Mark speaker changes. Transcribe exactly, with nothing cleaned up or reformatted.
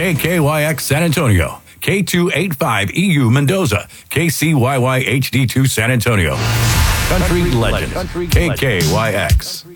Speaker 1: K K Y X San Antonio, K two eighty-five E U Mendoza, K C Y Y H D two San Antonio. Country Legend, K K Y X.